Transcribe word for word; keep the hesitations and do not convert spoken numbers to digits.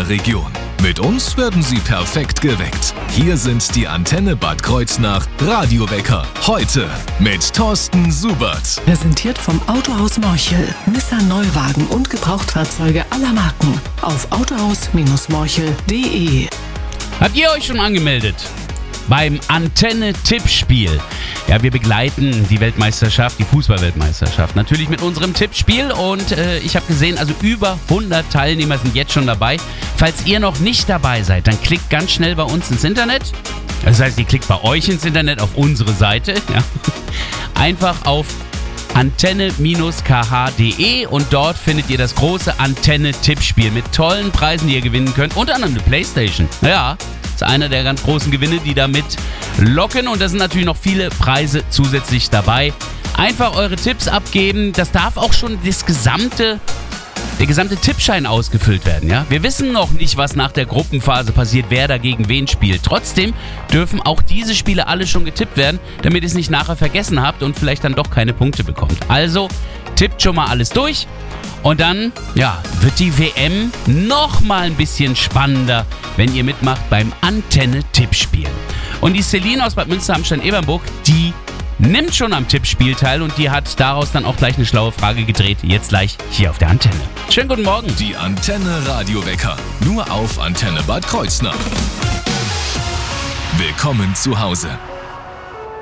Ihrer Region. Mit uns werden Sie perfekt geweckt. Hier sind die Antenne Bad Kreuznach Radiowecker. Heute mit Thorsten Subert. Präsentiert vom Autohaus Morchel. Nissan Neuwagen und Gebrauchtfahrzeuge aller Marken. Auf autohaus Morchel punkt de. Habt ihr euch schon angemeldet? Beim Antenne-Tippspiel. Ja, wir begleiten die Weltmeisterschaft, die Fußball-Weltmeisterschaft. Natürlich mit unserem Tippspiel und äh, ich habe gesehen, also über hundert Teilnehmer sind jetzt schon dabei. Falls ihr noch nicht dabei seid, dann klickt ganz schnell bei uns ins Internet. Das heißt, ihr klickt bei euch ins Internet auf unsere Seite. Ja. Einfach auf antenne K H punkt de und dort findet ihr das große Antenne-Tippspiel mit tollen Preisen, die ihr gewinnen könnt. Unter anderem eine Playstation. Ja, das ist einer der ganz großen Gewinne, die damit locken. Und da sind natürlich noch viele Preise zusätzlich dabei. Einfach eure Tipps abgeben. Das darf auch schon das gesamte, der gesamte Tippschein ausgefüllt werden. Ja? Wir wissen noch nicht, was nach der Gruppenphase passiert, wer da gegen wen spielt. Trotzdem dürfen auch diese Spiele alle schon getippt werden, damit ihr es nicht nachher vergessen habt und vielleicht dann doch keine Punkte bekommt. Also tippt schon mal alles durch. Und dann, ja, wird die W M noch mal ein bisschen spannender, wenn ihr mitmacht beim Antenne-Tippspiel. Und die Celine aus Bad Münster-Amstein-Ebernburg, die nimmt schon am Tippspiel teil und die hat daraus dann auch gleich eine schlaue Frage gedreht. Jetzt gleich hier auf der Antenne. Schönen guten Morgen. Die Antenne Radiowecker. Nur auf Antenne Bad Kreuznach. Willkommen zu Hause.